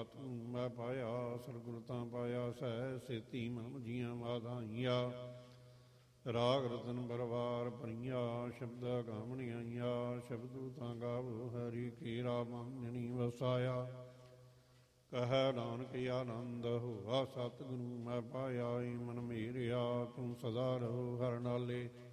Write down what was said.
ਸਤਿਗੁਰੂ ਮੈਂ ਪਾਇਆ ਸਤਿਗੁਰ ਤਾਂ ਪਾਇਆ ਸਹਿ ਸੇਤੀ ਮਨ ਜੀਆਂ ਵਾਧਾਈਆ ਰਾਗ ਰਤਨ ਪਰਵਾਰ ਭਰੀਆ ਸ਼ਬਦ ਗਾਵਣੀ ਆਈਆ ਸ਼ਬਦੂ ਤਾਂ ਗਾਵੋ ਹਰੀ ਕੀਰਾ ਮੰਨਣੀ ਵਸਾਇਆ ਕਹਿ ਨਾਨਕ ਆਨੰਦ ਹੋਆ ਸਤਿਗੁਰੂ ਮੈਂ ਪਾਇਆ ਈ ਮਨ ਮੇਰਿਆ ਤੂੰ ਸਦਾ ਰਹੋ ਹਰ ਨਾਲੇ